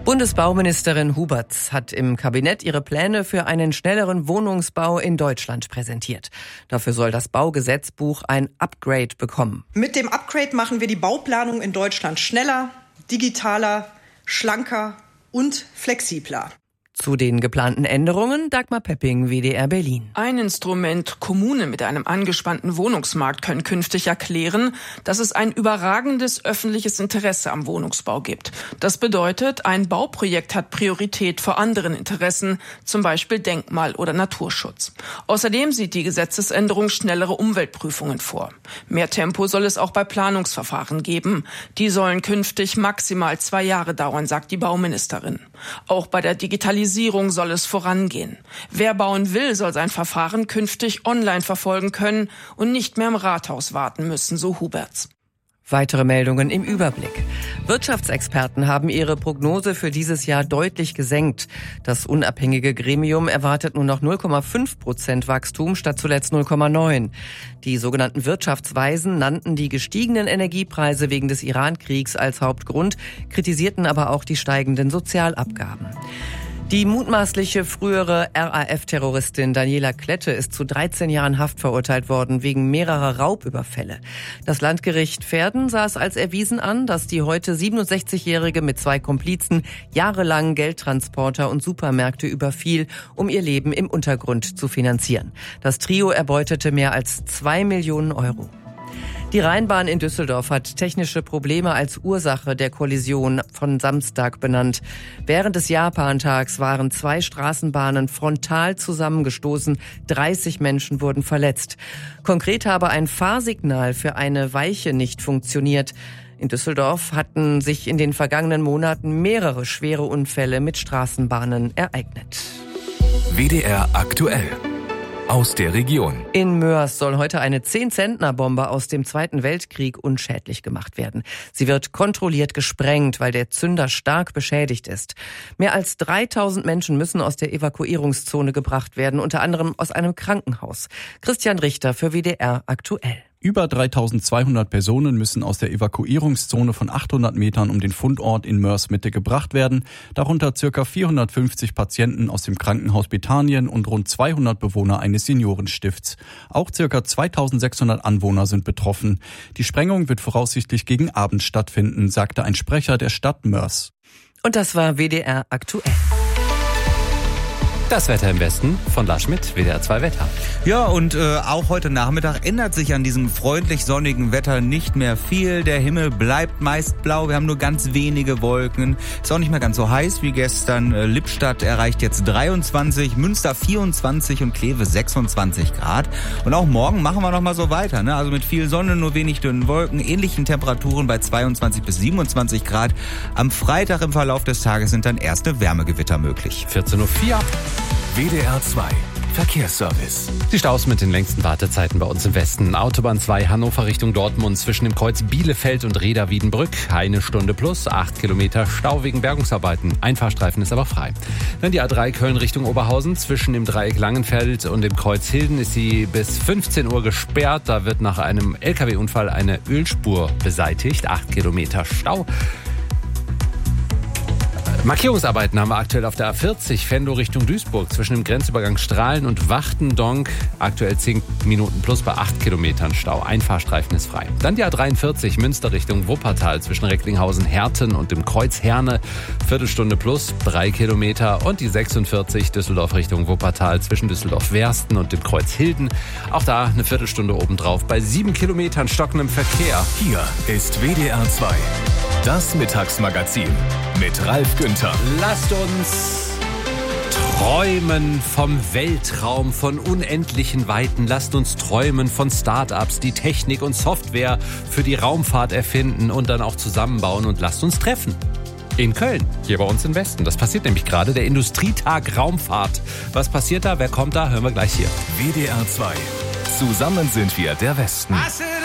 Bundesbauministerin Huberts hat im Kabinett ihre Pläne für einen schnelleren Wohnungsbau in Deutschland präsentiert. Dafür soll das Baugesetzbuch ein Upgrade bekommen. Mit dem Upgrade machen wir die Bauplanung in Deutschland schneller, digitaler, schlanker und flexibler. Zu den geplanten Änderungen Dagmar Pepping, WDR Berlin. Ein Instrument: Kommunen mit einem angespannten Wohnungsmarkt können künftig erklären, dass es ein überragendes öffentliches Interesse am Wohnungsbau gibt. Das bedeutet, ein Bauprojekt hat Priorität vor anderen Interessen, zum Beispiel Denkmal- oder Naturschutz. Außerdem sieht die Gesetzesänderung schnellere Umweltprüfungen vor. Mehr Tempo soll es auch bei Planungsverfahren geben. Die sollen künftig maximal 2 Jahre dauern, sagt die Bauministerin. Auch bei der Digitalisierung soll es vorangehen. Wer bauen will, soll sein Verfahren künftig online verfolgen können und nicht mehr im Rathaus warten müssen, so Huberts. Weitere Meldungen im Überblick. Wirtschaftsexperten haben ihre Prognose für dieses Jahr deutlich gesenkt. Das unabhängige Gremium erwartet nur noch 0,5% Wachstum statt zuletzt 0,9%. Die sogenannten Wirtschaftsweisen nannten die gestiegenen Energiepreise wegen des Iran-Kriegs als Hauptgrund, kritisierten aber auch die steigenden Sozialabgaben. Die mutmaßliche frühere RAF-Terroristin Daniela Klette ist zu 13 Jahren Haft verurteilt worden wegen mehrerer Raubüberfälle. Das Landgericht Verden sah es als erwiesen an, dass die heute 67-Jährige mit 2 Komplizen jahrelang Geldtransporter und Supermärkte überfiel, um ihr Leben im Untergrund zu finanzieren. Das Trio erbeutete mehr als 2 Millionen Euro. Die Rheinbahn in Düsseldorf hat technische Probleme als Ursache der Kollision von Samstag benannt. Während des Japantags waren 2 Straßenbahnen frontal zusammengestoßen. 30 Menschen wurden verletzt. Konkret habe ein Fahrsignal für eine Weiche nicht funktioniert. In Düsseldorf hatten sich in den vergangenen Monaten mehrere schwere Unfälle mit Straßenbahnen ereignet. WDR aktuell. Aus der Region. In Moers soll heute eine 10-Zentner-Bombe aus dem Zweiten Weltkrieg unschädlich gemacht werden. Sie wird kontrolliert gesprengt, weil der Zünder stark beschädigt ist. Mehr als 3000 Menschen müssen aus der Evakuierungszone gebracht werden, unter anderem aus einem Krankenhaus. Christian Richter für WDR aktuell. Über 3200 Personen müssen aus der Evakuierungszone von 800 Metern um den Fundort in Moers Mitte gebracht werden, darunter ca. 450 Patienten aus dem Krankenhaus Bethanien und rund 200 Bewohner eines Seniorenstifts. Auch ca. 2600 Anwohner sind betroffen. Die Sprengung wird voraussichtlich gegen Abend stattfinden, sagte ein Sprecher der Stadt Moers. Und das war WDR aktuell. Das Wetter im Westen von Lars Schmidt, WDR 2 Wetter. Ja, und auch heute Nachmittag ändert sich an diesem freundlich sonnigen Wetter nicht mehr viel. Der Himmel bleibt meist blau, wir haben nur ganz wenige Wolken. Ist auch nicht mehr ganz so heiß wie gestern. Lippstadt erreicht jetzt 23, Münster 24 und Kleve 26 Grad. Und auch morgen machen wir noch mal so weiter, ne? Also mit viel Sonne, nur wenig dünnen Wolken, ähnlichen Temperaturen bei 22 bis 27 Grad. Am Freitag im Verlauf des Tages sind dann erste Wärmegewitter möglich. 14.04 Uhr. WDR 2 Verkehrsservice. Die Staus mit den längsten Wartezeiten bei uns im Westen. Autobahn 2 Hannover Richtung Dortmund zwischen dem Kreuz Bielefeld und Reda-Wiedenbrück. 1 Stunde plus, 8 Kilometer Stau wegen Bergungsarbeiten. Ein Fahrstreifen ist aber frei. Dann die A3 Köln Richtung Oberhausen. Zwischen dem Dreieck Langenfeld und dem Kreuz Hilden ist sie bis 15 Uhr gesperrt. Da wird nach einem LKW-Unfall eine Ölspur beseitigt. 8 Kilometer Stau. Markierungsarbeiten haben wir aktuell auf der A40 Venlo Richtung Duisburg zwischen dem Grenzübergang Strahlen und Wachtendonk. Aktuell 10 Minuten plus bei 8 Kilometern Stau. Ein Fahrstreifen ist frei. Dann die A43 Münster Richtung Wuppertal zwischen Recklinghausen, Herten und dem Kreuz Herne. Viertelstunde plus 3 Kilometer. Und die 46 Düsseldorf Richtung Wuppertal zwischen Düsseldorf-Wersten und dem Kreuz Hilden. Auch da eine Viertelstunde obendrauf bei 7 Kilometern stockendem Verkehr. Hier ist WDR 2. Das Mittagsmagazin mit Ralf Günther. Lasst uns träumen vom Weltraum, von unendlichen Weiten. Lasst uns träumen von Start-ups, die Technik und Software für die Raumfahrt erfinden und dann auch zusammenbauen. Und lasst uns treffen. In Köln, hier bei uns im Westen. Das passiert nämlich gerade, der Industrietag Raumfahrt. Was passiert da? Wer kommt da? Hören wir gleich hier. WDR 2. Zusammen sind wir der Westen.